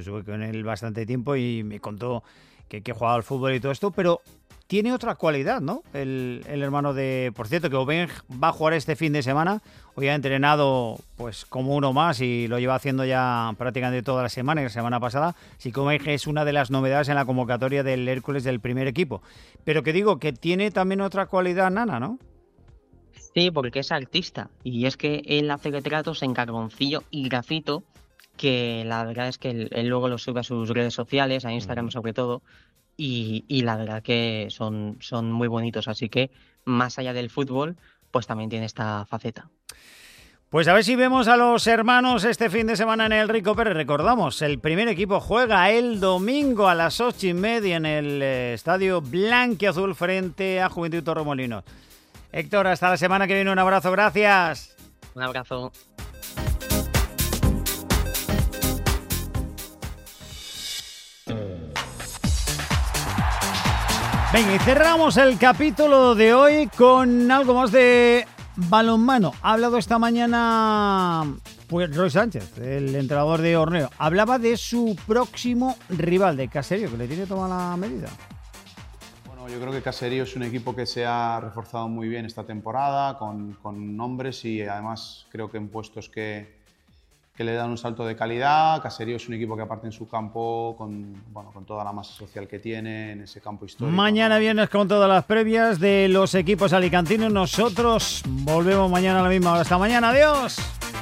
estuve con él bastante tiempo y me contó que jugaba al fútbol y todo esto, pero tiene otra cualidad, ¿no? El hermano de... Por cierto, que Aubameyang va a jugar este fin de semana. Hoy ha entrenado pues como uno más y lo lleva haciendo ya prácticamente toda la semana y la semana pasada. Así que Aubameyang es una de las novedades en la convocatoria del Hércules del primer equipo. Pero que digo que tiene también otra cualidad, Nana, ¿no? Sí, porque es artista. Y es que él hace retratos en carboncillo y grafito, que la verdad es que él luego lo sube a sus redes sociales, a Instagram sobre todo, y la verdad que son muy bonitos. Así que, más allá del fútbol, pues también tiene esta faceta. Pues a ver si vemos a los hermanos este fin de semana en el Rico Pérez. Recordamos, el primer equipo juega el domingo a las 8:30 en el estadio Blanquiazul frente a Juventud Torremolinos. Héctor, hasta la semana que viene. Un abrazo, gracias. Un abrazo. Venga, y cerramos el capítulo de hoy con algo más de balonmano. Ha hablado esta mañana pues Roy Sánchez, el entrenador de Orneo. Hablaba de su próximo rival, de Caserio, que le tiene tomada la medida. Bueno, yo creo que Caserio es un equipo que se ha reforzado muy bien esta temporada, con nombres y además creo que en puestos que le dan un salto de calidad. Caserio es un equipo que aparte en su campo, con toda la masa social que tiene, en ese campo histórico. Mañana viernes con todas las previas de los equipos alicantinos. Nosotros volvemos mañana a la misma hora. Hasta mañana, adiós.